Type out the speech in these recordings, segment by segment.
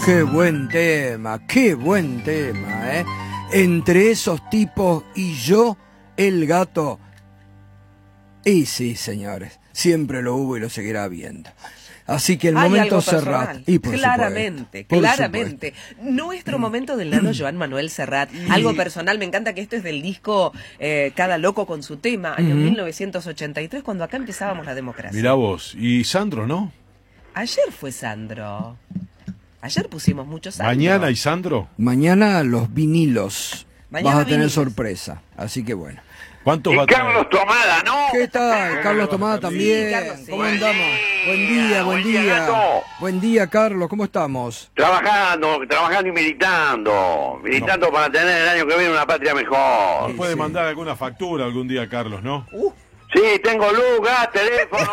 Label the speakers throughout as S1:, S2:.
S1: Qué buen tema, ¿eh? Entre esos tipos y yo, el gato. Y sí, señores, siempre lo hubo y lo seguirá habiendo. Así que el momento Serrat. Y por
S2: claramente. Nuestro momento del nano Joan Manuel Serrat. Algo personal, me encanta que esto es del disco Cada Loco con su tema, año 1983, cuando acá empezábamos la democracia.
S3: Mirá vos, y Sandro, ¿no?
S2: Ayer fue Sandro. Ayer pusimos muchos Sandro.
S3: ¿Mañana y Sandro?
S1: Mañana los vinilos.
S2: Mañana
S1: vas a tener
S2: vinilos.
S1: sorpresa. Así que bueno.
S3: ¿Cuántos
S4: Y
S3: va a traer?
S4: Carlos Tomada, ¿no?
S1: ¿Qué tal? Carlos Tomada también.
S2: Sí, Carlos, sí.
S1: ¿Cómo andamos? Buen día, buen
S4: Buen día,
S1: día.
S4: gato.
S1: Buen día, Carlos. ¿Cómo estamos?
S4: Trabajando y militando. Militando para tener el año que viene una patria mejor.
S3: Nos puede mandar alguna factura algún día, Carlos, ¿no?
S4: Sí, tengo luz, gas, teléfono.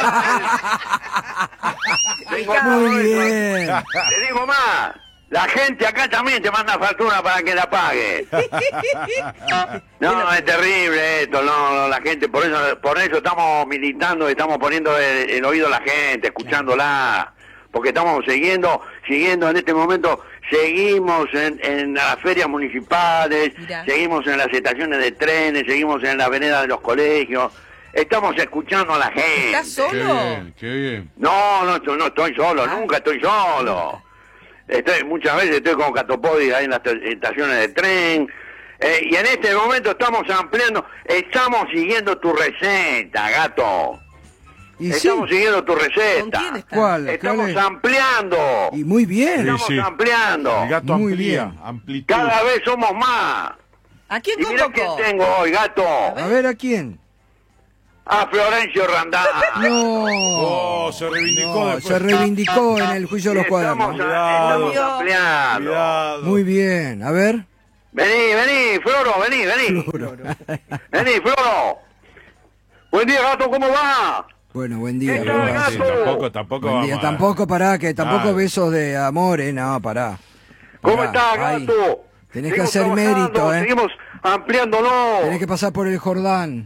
S4: Tengo todo
S1: Muy
S4: eso.
S1: bien.
S4: Te digo más. La gente acá también te manda factura para que la pague. No, es terrible esto, no, la gente, por eso estamos militando, estamos poniendo el oído a la gente, escuchándola, porque estamos siguiendo en este momento, seguimos en las ferias municipales,
S2: Mirá.
S4: seguimos en las estaciones de trenes, seguimos en la vereda de los colegios, estamos escuchando a la gente.
S2: ¿Estás
S3: Qué
S2: solo?
S3: bien, qué bien.
S4: No estoy solo, nunca estoy solo. Muchas veces estoy con Catopodi ahí en las estaciones de tren. Y en este momento estamos ampliando, estamos siguiendo tu receta, gato.
S1: Y sí.
S4: Estamos siguiendo tu
S2: ¿Con
S4: receta.
S2: quién está?
S1: ¿Cuál?
S4: Estamos
S1: ¿Cuál es?
S4: ampliando.
S1: Y muy bien.
S4: Estamos
S3: Sí.
S4: ampliando.
S3: El gato
S1: Muy
S3: amplía,
S1: bien.
S3: amplitud.
S4: Cada vez somos más.
S2: ¿A quién
S4: Y mira quién
S2: convocó?
S4: tengo hoy, gato.
S1: A ver, ¿a quién?
S4: A Florencio Randá.
S1: No.
S3: Oh, se reivindicó
S1: No,
S3: después.
S1: se reivindicó en el juicio de los cuadernos.
S4: Estamos ampliando.
S3: Cuidado.
S1: Muy bien. A ver.
S4: Vení, Floro, vení. Vení, Floro. Buen día, gato, ¿cómo va?
S1: Bueno, buen día.
S4: ¿Qué
S1: ¿cómo
S4: tal,
S1: va?
S3: Sí,
S4: gato?
S3: tampoco
S1: Buen
S3: vamos
S1: día.
S3: a-
S1: Tampoco pará, que tampoco
S3: Claro.
S1: besos de amor, no, pará.
S4: ¿Cómo
S1: Pará,
S4: estás,
S1: ahí.
S4: gato?
S1: Tenés que
S4: Seguimos
S1: hacer
S4: trabajando,
S1: mérito,
S4: Seguimos ampliándolo.
S1: Tenés que pasar por el Jordán.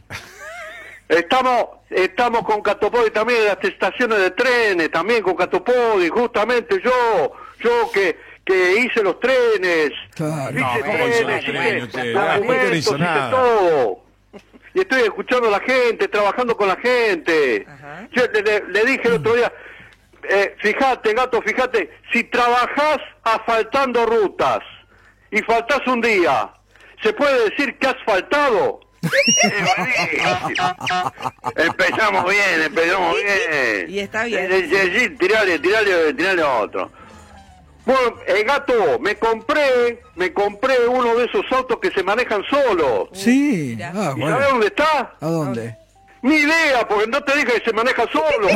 S4: Estamos con Catopodi también en las estaciones de trenes, también con Catopodi, justamente yo que hice los trenes,
S1: Claro.
S3: No, ¿cómo hizo los trenes usted?
S4: documentos,
S3: Usted no hizo
S4: hice
S3: nada.
S4: todo. Y estoy escuchando a la gente, trabajando con la gente.
S2: Ajá.
S4: Yo le dije el otro día, fíjate, gato, si trabajás asfaltando rutas y faltás un día, ¿se puede decir que has faltado? Empezamos bien.
S2: Y está bien.
S4: Sí, tirale otro. Bueno, gato, me compré uno de esos autos que se manejan solos.
S1: Sí.
S2: Mirá.
S1: Ah,
S4: ¿Y
S1: bueno.
S4: sabés dónde está?
S1: ¿A dónde?
S4: Ni idea, porque no te dije que se maneja solo.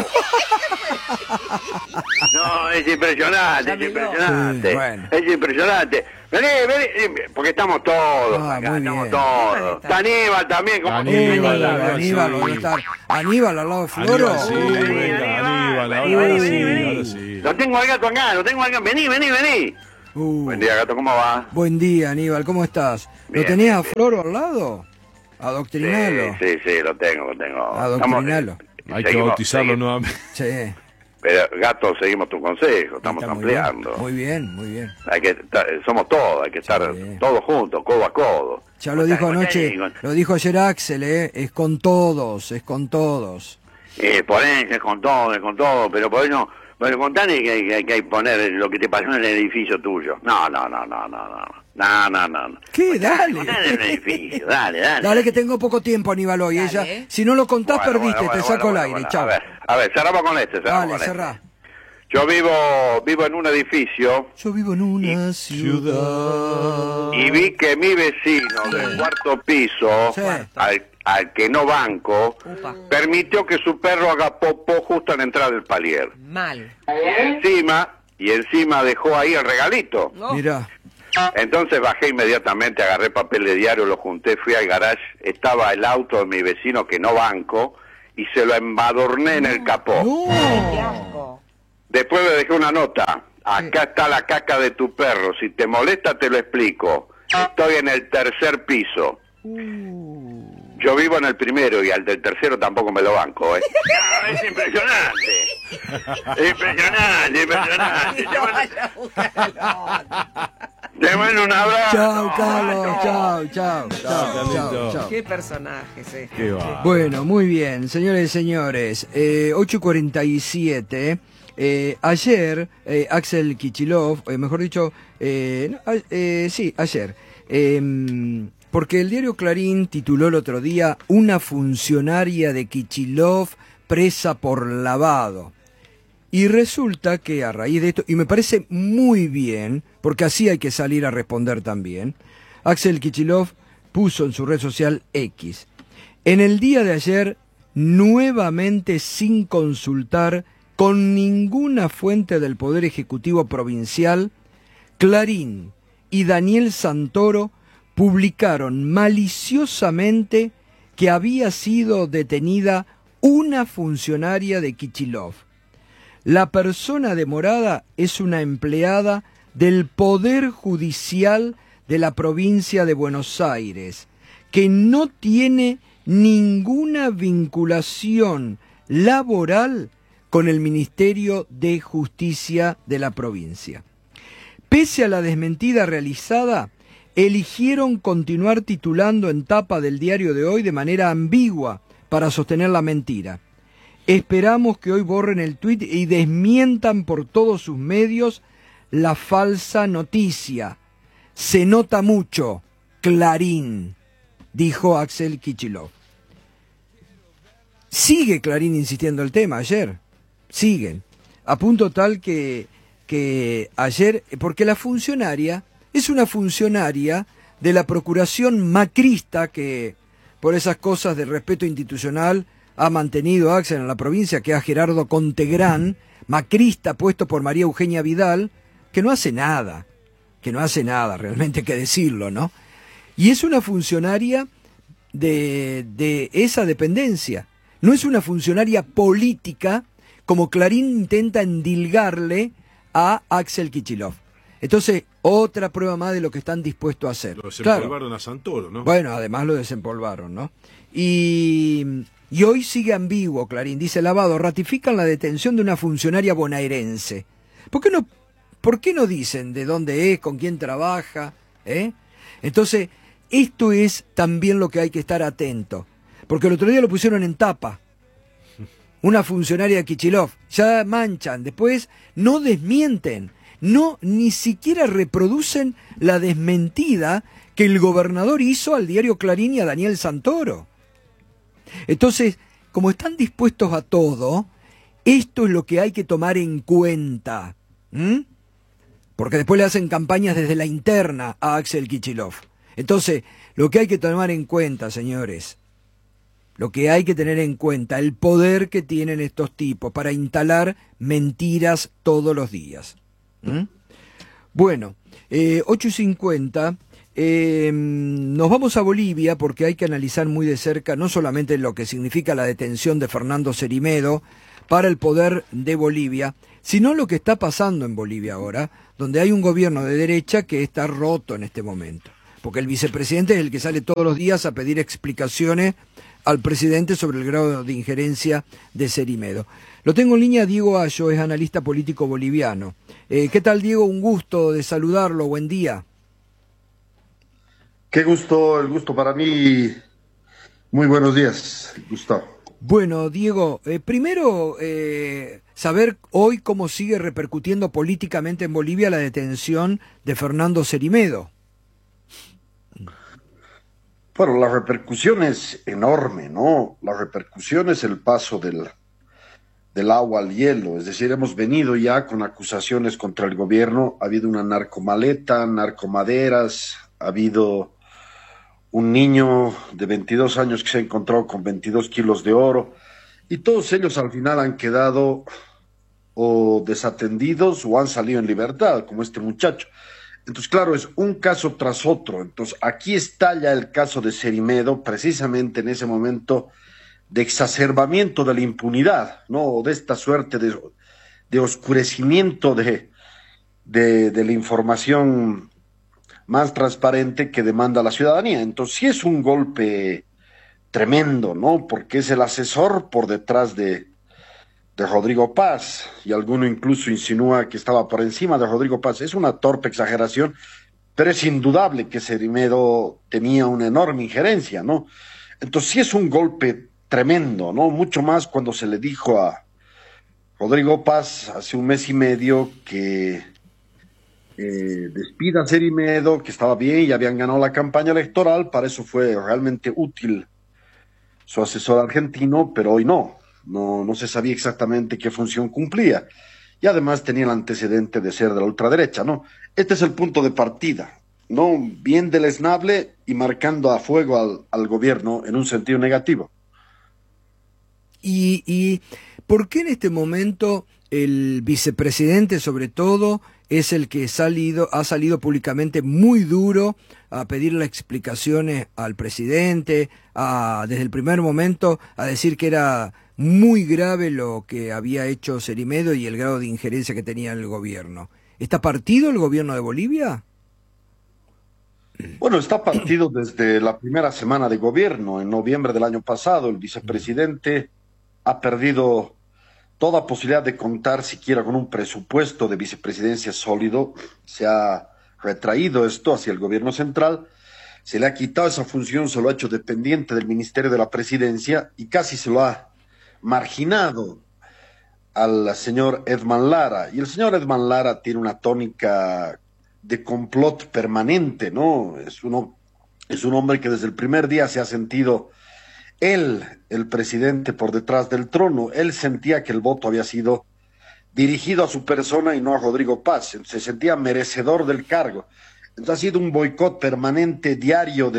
S4: No, es impresionante,
S2: Ya miró.
S1: Sí, bueno.
S4: Es impresionante. Vení, porque estamos todos
S1: Ah,
S4: acá,
S1: muy
S4: estamos
S1: bien.
S4: todos.
S2: Está.
S4: Está Aníbal también, como
S3: Aníbal,
S1: Aníbal,
S3: sí.
S1: ¿dónde está? Aníbal al lado de Floro.
S3: Aníbal, sí, venga, Aníbal, ahora sí.
S4: Lo tengo al gato acá, Vení. Buen día, gato, ¿cómo va?
S1: Buen día, Aníbal, ¿cómo estás? ¿Lo
S4: Bien,
S1: tenés a
S4: bien.
S1: Floro al lado? Adoctrinalo.
S4: Sí, lo tengo.
S1: Adoctrinalo.
S3: Hay que bautizarlo nuevamente.
S1: Sí.
S4: Pero, gato, seguimos tu consejo, estamos
S1: Está muy bien.
S4: ampliando.
S1: Muy bien.
S4: Somos todos, hay que estar
S1: Sí.
S4: todos juntos, codo a codo.
S1: Ya lo dijo
S4: Como te
S1: anoche,
S4: digo.
S1: lo dijo ayer Axel, es con todos.
S4: Por eso, es con todo, pero por eso, bueno, contale que hay que poner lo que te pasó en el edificio tuyo. No.
S1: ¿Qué? Dale.
S4: Contale en el edificio, dale.
S1: Dale que tengo poco tiempo, Aníbal, hoy.
S2: Dale.
S1: Ella, si no lo contás,
S4: Bueno,
S1: perdiste,
S4: bueno,
S1: te
S4: bueno,
S1: saco
S4: bueno,
S1: el aire,
S4: bueno.
S1: chao.
S4: A ver, cerramos con este.
S1: Dale, cerrá.
S4: Yo vivo en un edificio
S1: Yo vivo en una ciudad.
S4: y vi que mi vecino del cuarto piso,
S1: Sí.
S4: al que no banco,
S2: Upa.
S4: permitió que su perro haga popó justo en la entrada del palier.
S2: Mal.
S4: Y encima dejó ahí el regalito.
S2: No.
S1: Mirá.
S4: Entonces bajé inmediatamente, agarré papel de diario, lo junté, fui al garage, estaba el auto de mi vecino que no banco y se lo embadorné en el capó.
S2: Qué
S1: No.
S2: asco.
S4: Después le dejé una nota. Acá está la caca de tu perro. Si te molesta te lo explico. Estoy en el tercer piso. Yo vivo en el primero y al del tercero tampoco me lo banco, ¿eh? Es impresionante. Impresionante, impresionante. Te mando un abrazo.
S1: Chao, Carlos. Chao.
S2: Qué personaje es este.
S3: Qué va.
S1: Bueno, muy bien, señores y señores. 8:47. Ayer, Axel Kicillof, mejor dicho, sí, ayer. Porque el diario Clarín tituló el otro día: una funcionaria de Kicillof presa por lavado. Y resulta que a raíz de esto, y me parece muy bien, porque así hay que salir a responder también, Axel Kicillof puso en su red social X: en el día de ayer, nuevamente sin consultar con ninguna fuente del Poder Ejecutivo Provincial, Clarín y Daniel Santoro publicaron maliciosamente que había sido detenida una funcionaria de Kicillof. La persona demorada es una empleada del Poder Judicial de la provincia de Buenos Aires, que no tiene ninguna vinculación laboral con el Ministerio de Justicia de la provincia. Pese a la desmentida realizada, eligieron continuar titulando en tapa del diario de hoy de manera ambigua para sostener la mentira. Esperamos que hoy borren el tuit y desmientan por todos sus medios la falsa noticia. Se nota mucho, Clarín, dijo Axel Kicillof. Sigue Clarín insistiendo el tema ayer. Siguen. A punto tal que ayer, porque la funcionaria es una funcionaria de la procuración macrista que, por esas cosas de respeto institucional, ha mantenido Axel en la provincia, que a Gerardo Contegrán, macrista puesto por María Eugenia Vidal, que no hace nada, realmente hay que decirlo, ¿no? Y es una funcionaria de esa dependencia, no es una funcionaria política como Clarín intenta endilgarle a Axel Kicillof. Entonces, otra prueba más de lo que están dispuestos a hacer.
S3: Lo desempolvaron a Santoro, ¿no?
S1: Bueno, además lo desempolvaron, ¿no? Y hoy sigue ambiguo, Clarín. Dice Lavado: ratifican la detención de una funcionaria bonaerense. ¿Por qué no dicen de dónde es, con quién trabaja? Entonces, esto es también lo que hay que estar atento. Porque el otro día lo pusieron en tapa. Una funcionaria de Kicillof. Ya manchan. Después no desmienten. No, ni siquiera reproducen la desmentida que el gobernador hizo al diario Clarín y a Daniel Santoro. Entonces, como están dispuestos a todo, esto es lo que hay que tomar en cuenta. Porque después le hacen campañas desde la interna a Axel Kicillof. Entonces, lo que hay que tomar en cuenta, señores, lo que hay que tener en cuenta, el poder que tienen estos tipos para instalar mentiras todos los días. Bueno, 8:50, nos vamos a Bolivia porque hay que analizar muy de cerca no solamente lo que significa la detención de Fernando Cerimedo para el poder de Bolivia, sino lo que está pasando en Bolivia ahora, donde hay un gobierno de derecha que está roto en este momento, porque el vicepresidente es el que sale todos los días a pedir explicaciones al presidente sobre el grado de injerencia de Cerimedo. Lo tengo en línea, Diego Ayo, es analista político boliviano. ¿Qué tal, Diego? Un gusto de saludarlo, buen día.
S5: Qué gusto, el gusto para mí. Muy buenos días, Gustavo.
S1: Bueno, Diego, primero saber hoy cómo sigue repercutiendo políticamente en Bolivia la detención de Fernando Cerimedo.
S5: Bueno, la repercusión es enorme, ¿no? La repercusión es el paso del agua al hielo, es decir, hemos venido ya con acusaciones contra el gobierno, ha habido una narcomaleta, narcomaderas, ha habido un niño de 22 años que se encontró con 22 kilos de oro, y todos ellos al final han quedado o desatendidos o han salido en libertad, como este muchacho. Entonces, claro, es un caso tras otro. Entonces, aquí está ya el caso de Cerimedo, precisamente en ese momento de exacerbamiento de la impunidad, ¿no? De esta suerte de oscurecimiento de la información más transparente que demanda la ciudadanía. Entonces, sí es un golpe tremendo, ¿no? Porque es el asesor por detrás de de Rodrigo Paz, y alguno incluso insinúa que estaba por encima de Rodrigo Paz. Es una torpe exageración, pero es indudable que Cerimedo tenía una enorme injerencia, ¿no? Entonces sí es un golpe tremendo, ¿no? Mucho más cuando se le dijo a Rodrigo Paz hace un mes y medio que despida a Cerimedo, que estaba bien y habían ganado la campaña electoral. Para eso fue realmente útil su asesor argentino, pero hoy no se sabía exactamente qué función cumplía. Y además tenía el antecedente de ser de la ultraderecha, ¿no? Este es el punto de partida, ¿no? Bien deleznable y marcando a fuego al gobierno en un sentido negativo.
S1: ¿Y por qué en este momento el vicepresidente, sobre todo, es el que ha salido públicamente muy duro a pedirle explicaciones al presidente, desde el primer momento a decir que era muy grave lo que había hecho Cerimedo y el grado de injerencia que tenía en el gobierno? ¿Está partido el gobierno de Bolivia?
S5: Bueno, está partido desde la primera semana de gobierno. En noviembre del año pasado, el vicepresidente ha perdido toda posibilidad de contar siquiera con un presupuesto de vicepresidencia sólido. Se ha retraído esto hacia el gobierno central, se le ha quitado esa función, se lo ha hecho dependiente del Ministerio de la Presidencia y casi se lo ha marginado al señor Edman Lara. Y el señor Edman Lara tiene una tónica de complot permanente, ¿no? Es un hombre que desde el primer día se ha sentido él, el presidente, por detrás del trono. Él sentía que el voto había sido dirigido a su persona y no a Rodrigo Paz. Se sentía merecedor del cargo. Entonces ha sido un boicot permanente, diario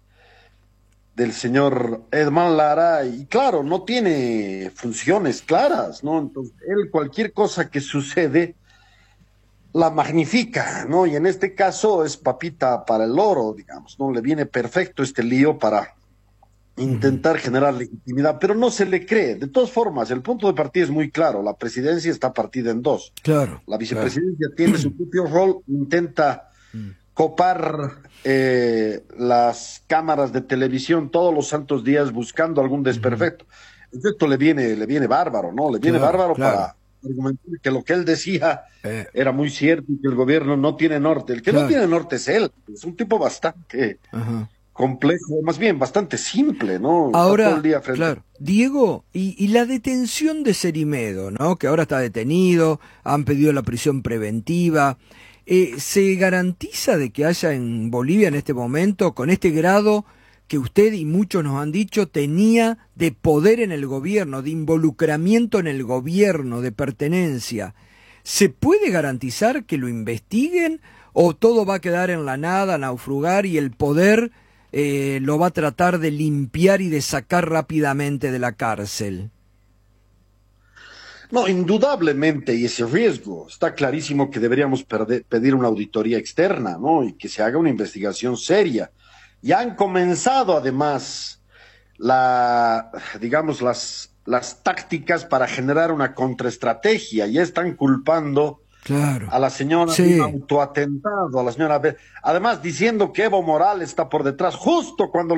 S5: del señor Edman Lara, y claro, no tiene funciones claras, ¿no? Entonces, él cualquier cosa que sucede la magnifica, ¿no? Y en este caso es papita para el loro, digamos, ¿no? Le viene perfecto este lío para intentar generar legitimidad, pero no se le cree. De todas formas, el punto de partida es muy claro. La presidencia está partida en dos.
S1: Claro.
S5: La vicepresidencia tiene su propio rol, intenta copar las cámaras de televisión todos los santos días buscando algún desperfecto. Entonces esto le viene bárbaro, ¿no? Le viene bárbaro para argumentar que lo que él decía era muy cierto y que el gobierno no tiene norte. El que no tiene norte es él. Es un tipo bastante complejo, más bien bastante simple, ¿no?
S1: Ahora,
S5: todo el día frente...
S1: claro, Diego, y la detención de Cerimedo, ¿no? Que ahora está detenido, han pedido la prisión preventiva. ¿Se garantiza de que haya en Bolivia en este momento, con este grado que usted y muchos nos han dicho, tenía de poder en el gobierno, de involucramiento en el gobierno, de pertenencia? ¿Se puede garantizar que lo investiguen o todo va a quedar en la nada, naufragar, y el poder lo va a tratar de limpiar y de sacar rápidamente de la cárcel?
S5: No, indudablemente, y ese riesgo, está clarísimo que deberíamos pedir una auditoría externa, ¿no? Y que se haga una investigación seria. Ya han comenzado, además, digamos, las tácticas para generar una contraestrategia. Ya están culpando a la señora de un autoatentado, a la señora... Además, diciendo que Evo Morales está por detrás, justo cuando